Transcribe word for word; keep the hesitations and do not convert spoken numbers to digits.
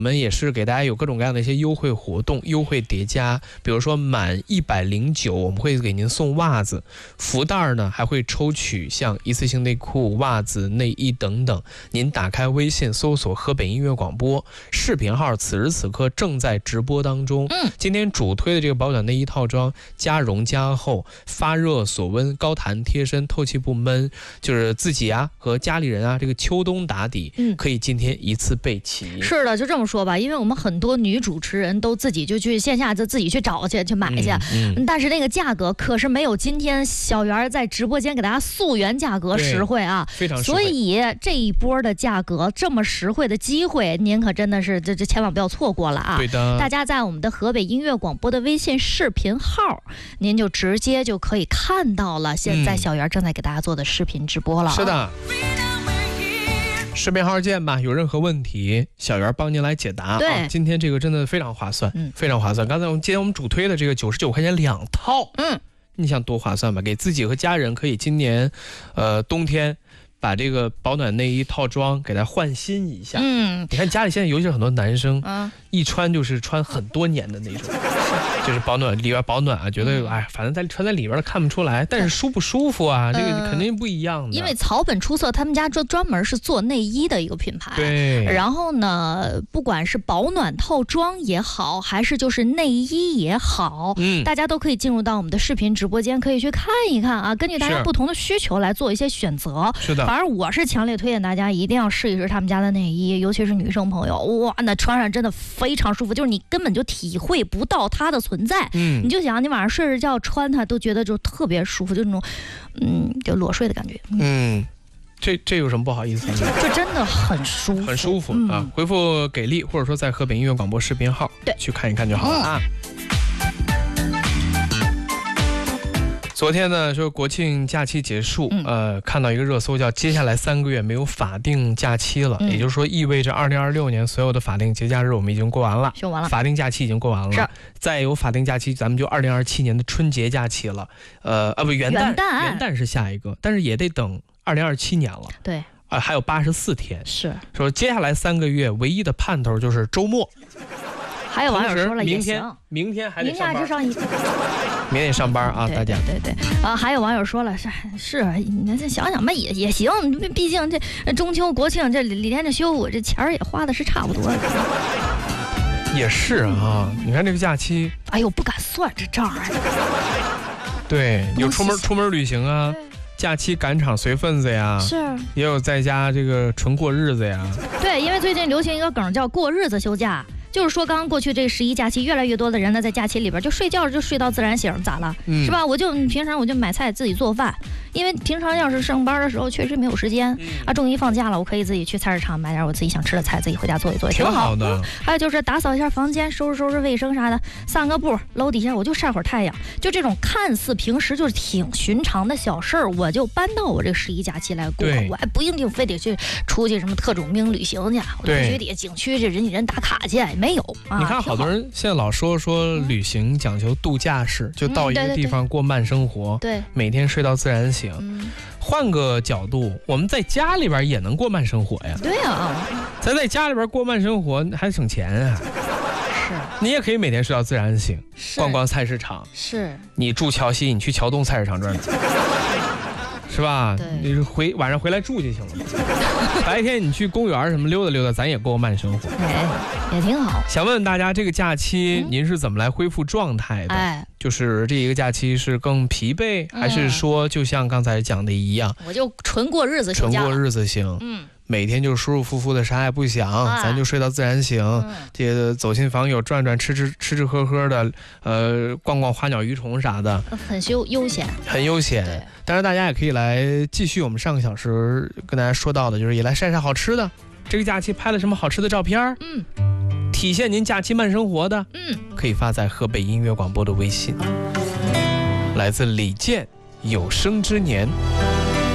我们也是给大家有各种各样的一些优惠活动、优惠叠加，比如说满一百零九，我们会给您送袜子，福袋呢还会抽取像一次性内裤、袜子、内衣等等。您打开微信搜索河北音乐广播视频号，此时此刻正在直播当中。 嗯， 今天主推的这个保暖内衣套装，加绒加厚，发热锁温，高弹贴身，透气不闷，就是自己啊和家里人啊，这个秋冬打底， 嗯， 可以今天一次备齐。 是的，就这么说吧，因为我们很多女主持人都自己就去线下就自己去找去去买去， 嗯嗯、 但是那个价格可是没有今天小袁在直播间给大家溯源价格实惠啊， 非常实惠。 所以这一波的价格这么实惠的机会，您可真的是这这千万不要错过了啊！ 对的，大家在我们的河北音乐广播的微信视频号，您就直接就可以看到了。现在小袁正在给大家做的视频直播了、啊嗯， 是的。视频号见吧，有任何问题，小袁帮您来解答。 对、 啊，今天这个真的非常划算，嗯，非常划算。刚才我们今天我们主推的这个九十九块钱两套， 嗯， 你想多划算吧？给自己和家人可以今年，呃，冬天把这个保暖内衣套装给它换新一下。 嗯， 你看家里现在尤其是很多男生， 嗯， 一穿就是穿很多年的那种。就是保暖里边保暖啊，觉得哎，反正在穿在里边看不出来，但是舒不舒服啊，这个肯定不一样的。 因为草本出色，他们家专专门是做内衣的一个品牌。 对。 然后呢，不管是保暖套装也好，还是就是内衣也好， 嗯， 大家都可以进入到我们的视频直播间，可以去看一看啊，根据大家不同的需求来做一些选择。 是的。 反正我是强烈推荐大家一定要试一试他们家的内衣，尤其是女生朋友，哇，那穿上真的非常舒服，就是你根本就体会不到它的存在。 嗯。 你就想你晚上睡着觉穿它都觉得就特别舒服，就那种嗯就裸睡的感觉。 嗯，这这有什么不好意思的？ 这真的很舒服， 很舒服、 嗯、 啊！回复给力，或者说在河北音乐广播视频号， 对， 去看一看就好了啊。昨天呢，说国庆假期结束，嗯、呃，看到一个热搜叫接下来三个月没有法定假期了，嗯、也就是说意味着二零二六年所有的法定节假日我们已经过完了， 休完了， 法定假期已经过完了， 是再有法定假期，咱们就二零二七年的春节假期了，呃啊不元旦元旦元旦是下一个，但是也得等二零二七年了， 对， 啊、呃、还有八十四天， 是说接下来三个月唯一的盼头就是周末。 还有网友说了， 明天明天还得上班， 明天上一， 明天上班啊， 对大家对对啊，还有网友说了，是是，你这想想吧，也也行，毕竟这中秋国庆这里连着休，我这钱儿也花的是差不多的。 也是啊，你看这个假期， 哎呦，不敢算这账啊。 对，有出门出门旅行啊，假期赶场随份子呀， 是， 也有在家这个纯过日子呀。对， 因为最近流行一个梗叫过日子休假。就是说，刚刚过去这十一假期，越来越多的人呢，在假期里边就睡觉就睡到自然醒，咋了？嗯、是吧？我就平常我就买菜自己做饭，因为平常要是上班的时候确实没有时间、嗯、啊。终于放假了，我可以自己去菜市场买点我自己想吃的菜，自己回家做一做， 挺好的、 嗯。还有就是打扫一下房间，收拾收拾卫生啥的，散个步，楼底下我就晒会儿太阳，就这种看似平时就是挺寻常的小事儿，我就搬到我这十一假期来过，我还不一定非得去出去什么特种兵旅行去，我就去底景区这人与人打卡去。没有、啊， 你看好多人现在老说说旅行讲究度假式，嗯、就到一个地方过慢生活， 对、嗯， 每天睡到自然醒。换、嗯、个角度，我们在家里边也能过慢生活呀。 对啊， 咱在家里边过慢生活还省钱啊。 是， 你也可以每天睡到自然醒，逛逛菜市场。 是， 你住桥西，你去桥东菜市场转转。是吧？你回晚上回来住就行了。白天你去公园什么溜达溜达，咱也过慢生活， 哎，也挺好。 想问问大家，这个假期您是怎么来恢复状态的？ 哎、嗯， 就是这一个假期是更疲惫，还是说就像刚才讲的一样， 嗯、我就纯过日子， 纯过日子行。 嗯。 每天就舒舒服服的，啥也不想， 啊、 咱就睡到自然醒。嗯、这个走亲访友，转转，吃吃吃吃喝喝的，呃，逛逛花鸟鱼虫啥的， 很休悠闲， 很悠闲。当然，大家也可以来继续我们上个小时跟大家说到的，就是也来晒晒好吃的。这个假期拍了什么好吃的照片？ 嗯， 体现您假期慢生活的， 嗯， 可以发在河北音乐广播的微信。来自李健《有生之年》。